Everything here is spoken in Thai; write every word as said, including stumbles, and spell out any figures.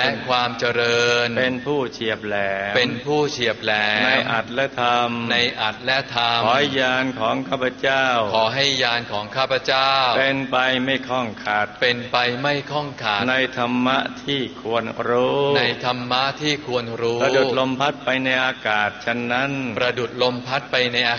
ความเจริญเป็นผู้เฉียบแหลมเป็นผู้เฉียบแหลมในอัตและธรรมในอัตและธรรมขอญาณของข้าพเจ้าขอให้ญาณของข้าพเจ้าเป็นไปไม่ข้องขาดเป็นไปไม่ข้องขาดในธรรมะที่ควรรู้ในธรรมะที่ควรรู้ประดุจลมพัดไปในอากาศฉะนั้นประดุจลมพัดไปในอากาศ